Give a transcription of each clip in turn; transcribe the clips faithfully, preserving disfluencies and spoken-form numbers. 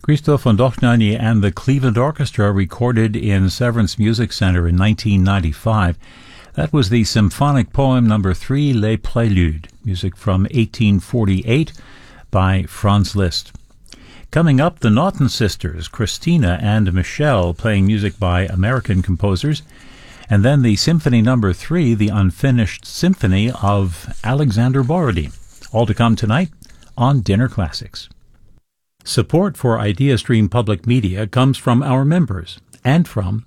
Christoph von Dohnanyi and the Cleveland Orchestra recorded in Severance Music Center in nineteen ninety-five. That was the symphonic poem number three, Les Préludes, music from eighteen forty-eight by Franz Liszt. Coming up, the Naughton Sisters, Christina and Michelle, playing music by American composers. And then the Symphony number three, the Unfinished Symphony of Alexander Borodin. All to come tonight on Dinner Classics. Support for IdeaStream Public Media comes from our members and from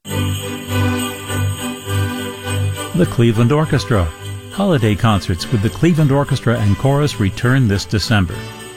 the Cleveland Orchestra. Holiday concerts with the Cleveland Orchestra and Chorus return this December.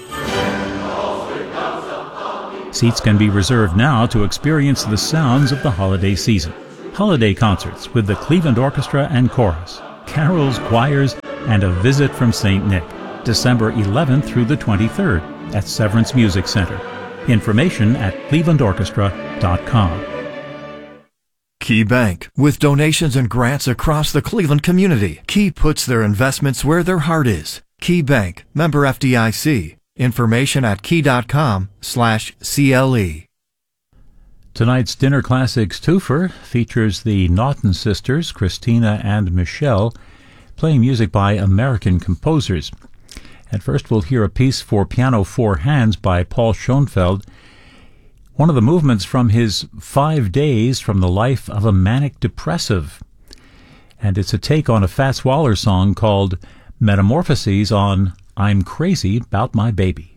Seats can be reserved now to experience the sounds of the holiday season. Holiday concerts with the Cleveland Orchestra and Chorus, carols, choirs, and a visit from Saint Nick, December eleventh through the twenty-third at Severance Music Center. Information at cleveland orchestra dot com. Key Bank, with donations and grants across the Cleveland community. Key puts their investments where their heart is. Key Bank, member F D I C. Information at key.com slash CLE. Tonight's Dinner Classics twofer features the Naughton Sisters, Christina and Michelle, playing music by American composers. At first we'll hear a piece for piano four hands by Paul Schoenfeld, one of the movements from his Five Days from the Life of a Manic Depressive. And it's a take on a Fats Waller song called Metamorphoses on I'm Crazy About My Baby.